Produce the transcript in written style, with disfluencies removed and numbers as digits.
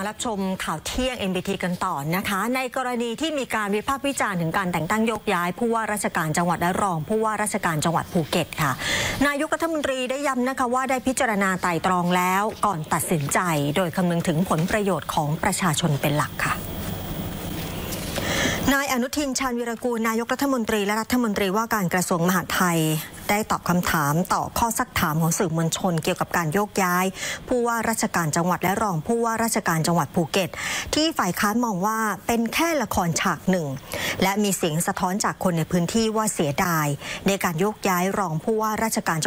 รับชมข่าวเที่ยง NBT กันต่อนะคะในกรณีที่มีการวิพากษ์วิจารณ์ถึงการแต่งตั้งโยกย้ายผู้ว่าราชการจังหวัดและรองผู้ว่าราชการจังหวัดภูเก็ตค่ะนายกรัฐมนตรีได้ย้ำนะคะว่าได้พิจารณาไตร่ตรองแล้วก่อนตัดสินใจโดยคำนึงถึงผลประโยชน์ของประชาชนเป็นหลักค่ะนายอนุทินชาญวีรกูลนายกรัฐมนตรีและรัฐมนตรีว่าการกระทรวงมหาดไทยได้ตอบคำถามต่อข้อซักถามของสื่อมวลชนเกี่ยวกับการโยกย้ายผู้ว่าราชการจังหวัดและรองผู้ว่าราชการจังหวัดภูเก็ตที่ฝ่ายค้านมองว่าเป็นแค่ละครฉากหนึ่งและมีเสียงสะท้อนจากคนในพื้นที่ว่าเสียดายในการโยกย้ายรองผู้ว่าราชการ